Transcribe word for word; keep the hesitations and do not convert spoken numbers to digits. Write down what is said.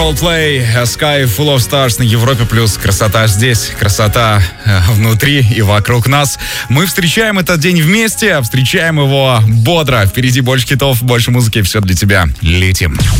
Coldplay, A Sky Full of Stars на Европе плюс. Красота здесь, красота внутри и вокруг нас. Мы встречаем этот день вместе, встречаем его бодро. Впереди больше хитов, больше музыки, все для тебя. Летим.